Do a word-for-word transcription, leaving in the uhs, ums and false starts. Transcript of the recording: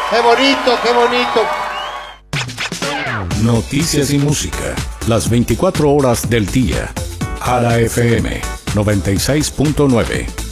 Qué bonito, qué bonito. Noticias y música, las veinticuatro horas del día. Jara F M noventa y seis punto nueve.